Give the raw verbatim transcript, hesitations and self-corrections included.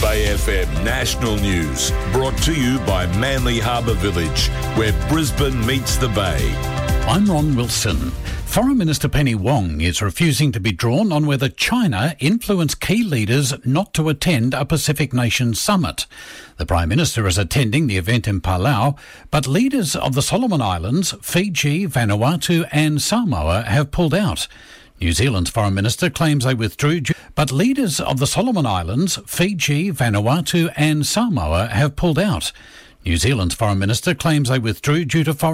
A F M National News, brought to you by Manly Harbour Village, where Brisbane meets the Bay. I'm Ron Wilson. Foreign Minister Penny Wong is refusing to be drawn on whether China influenced key leaders not to attend a Pacific Nations summit. The Prime Minister is attending the event in Palau, but leaders of the Solomon Islands, Fiji, Vanuatu and Samoa have pulled out. New Zealand's Foreign Minister claims they withdrew, but leaders of the Solomon Islands, Fiji, Vanuatu and Samoa have pulled out. New Zealand's Foreign Minister claims they withdrew due to foreign